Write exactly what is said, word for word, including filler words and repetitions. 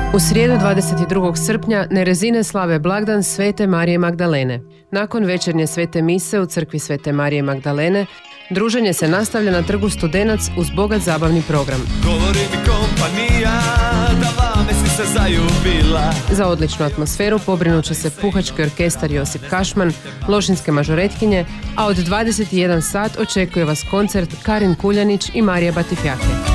U srijedu dvadeset drugog srpnja Nerezine slave blagdan Svete Marije Magdalene. Nakon večernje svete mise u crkvi Svete Marije Magdalene, druženje se nastavlja na trgu Studenac uz bogat zabavni program. Govori mi kompanija, da vame si se zaljubila. Za odličnu atmosferu pobrinut će se puhački orkestar Josip Kašman, lošinske mažoretkinje, a od dvadeset jedan sat očekuje vas koncert Karin Kuljanić i Marija Batifjake.